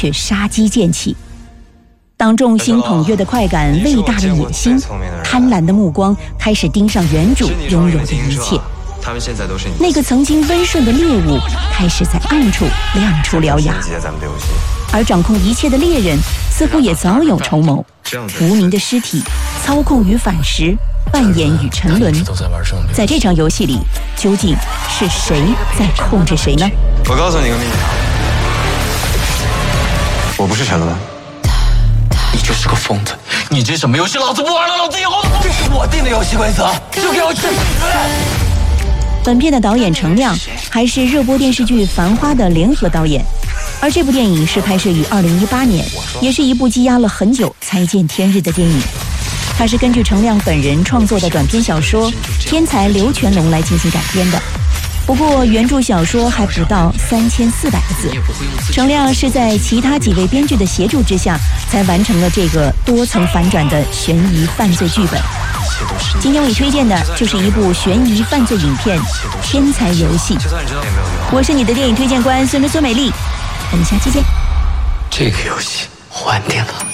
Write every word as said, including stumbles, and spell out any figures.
却杀机渐起。当众星捧月的快感、伟大的野心、贪婪的目光开始盯上原主拥有的一切。 他们现在都是那个曾经温顺的猎物开始在暗处亮出獠牙，而掌控一切的猎人似乎也早有筹谋。无名的尸体操控与反噬，扮演与沉沦。在这场游戏里，究竟是谁在控制谁呢？ 我告诉你个秘密，我不是沉沦， 你就是个疯子！你这什么游戏？老子不玩了，老子以后这是我定的游戏规则，就给我去死！ 本片的导演程亮还是热播电视剧《繁花》的联合导演，而这部电影是拍摄于二零一八年，也是一部积压了很久才见天日的电影。它是根据程亮本人创作的短篇小说《天才刘全龙》来进行改编的。不过原著小说还不到三千四百个字，程亮是在其他几位编剧的协助之下，才完成了这个多层反转的悬疑犯罪剧本。今天我推荐的就是一部悬疑犯罪影片《天才游戏》。我是你的电影推荐官孙之孙美丽，我们下期见。 这个游戏还定了。